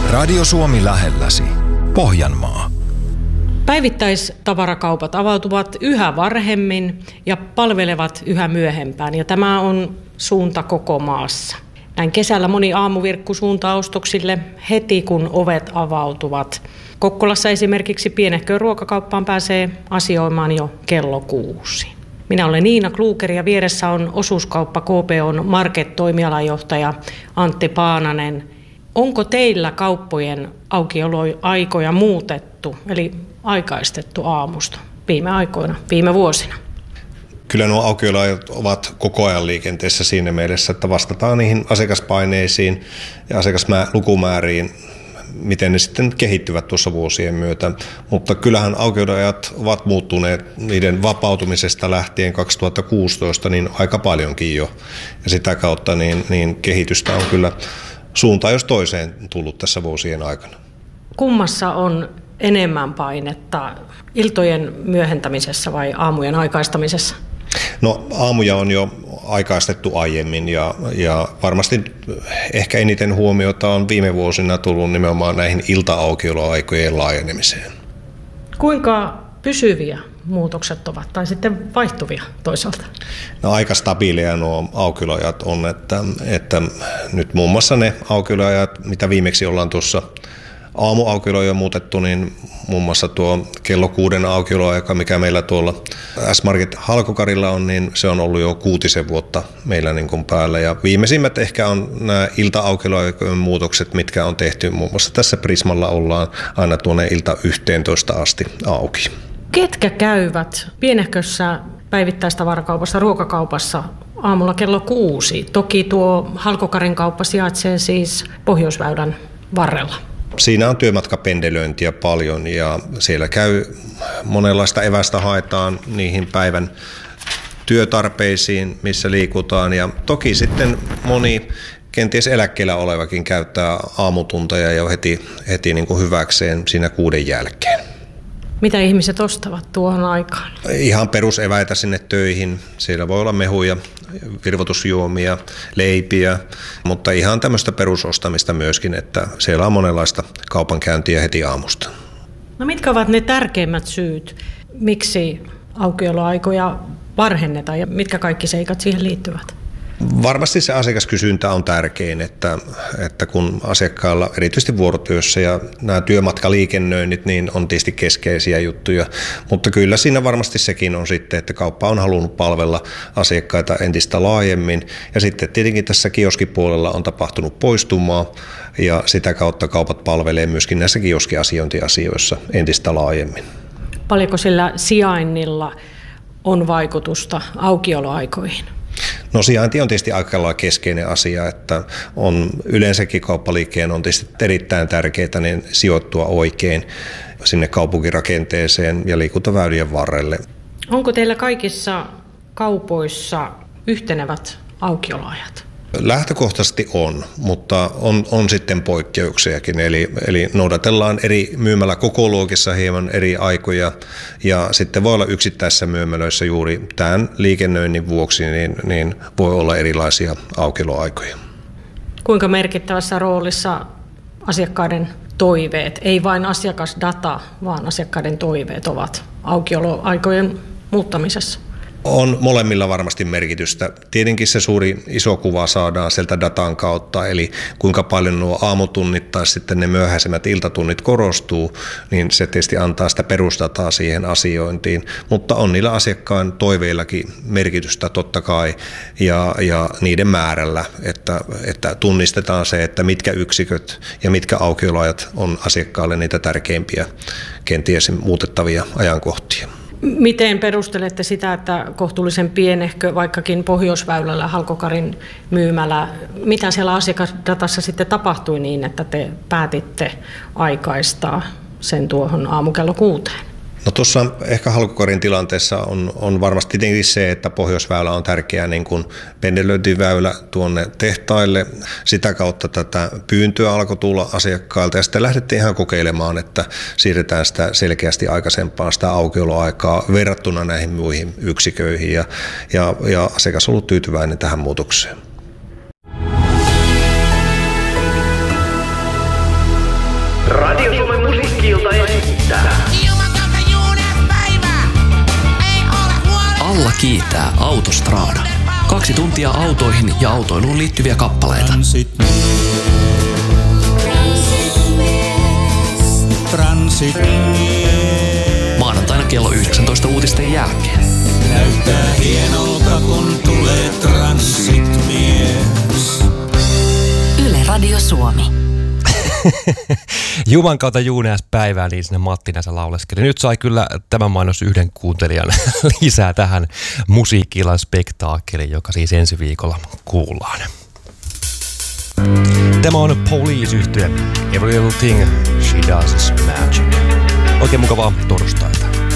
Radio Suomi lähelläsi. Pohjanmaa. Päivittäistavarakaupat avautuvat yhä varhemmin ja palvelevat yhä myöhempään, ja tämä on suunta koko maassa. Näin kesällä moni aamuvirkku suuntaa ostoksille heti, kun ovet avautuvat. Kokkolassa esimerkiksi pienehköön ruokakauppaan pääsee asioimaan jo kello 6. Minä olen Niina Kluger ja vieressä on osuuskauppa KPO:n Market-toimialajohtaja Antti Paananen. Onko teillä kauppojen aukioloaikoja muutettu, eli aikaistettu aamusta viime aikoina, viime vuosina? Kyllä nuo aukioloajat ovat koko ajan liikenteessä siinä mielessä, että vastataan niihin asiakaspaineisiin ja asiakaslukumääriin, miten ne sitten kehittyvät tuossa vuosien myötä. Mutta kyllähän aukioloajat ovat muuttuneet niiden vapautumisesta lähtien 2016 niin aika paljonkin jo. Ja sitä kautta niin kehitystä on kyllä suuntaan jos toiseen tullut tässä vuosien aikana. Kummassa on enemmän painetta, iltojen myöhentämisessä vai aamujen aikaistamisessa? No aamuja on jo aikaistettu aiemmin ja varmasti ehkä eniten huomiota on viime vuosina tullut nimenomaan näihin ilta-aukioloaikojen laajenemiseen. Kuinka pysyviä muutokset ovat tai sitten vaihtuvia toisaalta? No aika stabiileja nuo aukioloajat on, että nyt muun muassa ne aukioloajat, mitä viimeksi ollaan tuossa aamuaukioloja muutettu, niin muun muassa tuo kello 6 aukioloaika, mikä meillä tuolla S-Market Halkokarilla on, niin se on ollut jo 6 vuotta meillä niin kuin päällä. Ja viimeisimmät ehkä on nämä ilta-aukioloaikojen muutokset, mitkä on tehty. Muun muassa tässä Prismalla ollaan aina tuonne ilta 11 asti auki. Ketkä käyvät pienehkössä päivittäistavarakaupassa, ruokakaupassa aamulla kello 6? Toki tuo Halkokarin kauppa sijaitsee siis Pohjoisväylän varrella. Siinä on työmatkapendelöintiä paljon ja siellä käy monenlaista evästä, haetaan niihin päivän työtarpeisiin, missä liikutaan. Ja toki sitten moni kenties eläkkeellä olevakin käyttää aamutunteja jo heti niin kuin hyväkseen siinä 6 jälkeen. Mitä ihmiset ostavat tuohon aikaan? Ihan peruseväitä sinne töihin. Siellä voi olla mehuja, virvoitusjuomia, leipiä, mutta ihan tämmöistä perusostamista myöskin, että siellä on monenlaista kaupankäyntiä heti aamusta. No mitkä ovat ne tärkeimmät syyt, miksi aukioloaikoja varhennetaan ja mitkä kaikki seikat siihen liittyvät? Varmasti se asiakaskysyntä on tärkein, että kun asiakkailla erityisesti vuorotyössä ja nämä työmatkaliikennöinnit niin on tietysti keskeisiä juttuja, mutta kyllä siinä varmasti sekin on sitten, että kauppa on halunnut palvella asiakkaita entistä laajemmin ja sitten tietenkin tässä kioskipuolella on tapahtunut poistumaa ja sitä kautta kaupat palvelee myöskin näissä kioskiasiointiasioissa entistä laajemmin. Paljonko sillä sijainnilla on vaikutusta aukioloaikoihin? No sijainti on tietysti aika lailla keskeinen asia, että on yleensäkin kauppaliikkeen on tietysti erittäin tärkeää niin sijoittua oikein sinne kaupunkirakenteeseen ja liikuntaväylien varrelle. Onko teillä kaikissa kaupoissa yhtenevät aukioloajat? Lähtökohtaisesti on, mutta on sitten poikkeuksiakin, eli noudatellaan eri myymäläkokoluokissa hieman eri aikoja ja sitten voi olla yksittäisissä myymälöissä juuri tämän liikennöinnin vuoksi, niin voi olla erilaisia aukioloaikoja. Kuinka merkittävässä roolissa asiakkaiden toiveet, ei vain asiakasdata, vaan asiakkaiden toiveet ovat aukioloaikojen muuttamisessa? On molemmilla varmasti merkitystä. Tietenkin se suuri iso kuva saadaan sieltä datan kautta, eli kuinka paljon nuo aamutunnit tai sitten ne myöhäisemmät iltatunnit korostuu, niin se tietysti antaa sitä perusdataa siihen asiointiin, mutta on niillä asiakkaan toiveillakin merkitystä totta kai ja niiden määrällä, että tunnistetaan se, että mitkä yksiköt ja mitkä aukioloajat on asiakkaalle niitä tärkeimpiä kenties muutettavia ajankohtia. Miten perustelette sitä, että kohtuullisen pienehkö, vaikkakin Pohjoisväylällä Halkokarin myymälä, mitä siellä asiakasdatassa sitten tapahtui niin, että te päätitte aikaistaa sen tuohon aamukello 6? No tuossa ehkä Halkokarin tilanteessa on varmasti tietenkin se, että Pohjoisväylä on tärkeä niin kuin pendelöintiväylä tuonne tehtaille. Sitä kautta tätä pyyntöä alkoi tulla asiakkailta ja sitten lähdettiin ihan kokeilemaan, että siirretään sitä selkeästi aikaisempaa sitä aukioloaikaa verrattuna näihin muihin yksiköihin ja asiakas on ollut tyytyväinen tähän muutokseen. Radio Suomen musiikki-ilta esittää. Alla kiitää Autostrada. 2 tuntia autoihin ja autoiluun liittyviä kappaleita. Maanantaina kello 19 uutisten jälkeen. Näyttää hienolta, kun tulee transitmies. Yle Radio Suomi. Juman kautta Juuneas päivää, niin sinne Matti näissä lauleskeli. Nyt sai kyllä tämän mainos yhden kuuntelijan lisää tähän musiikki-illan spektaakkeliin, joka siis ensi viikolla kuullaan. Tämä on Police-yhtye. Every little thing she does is magic. Oikein mukavaa torstaita.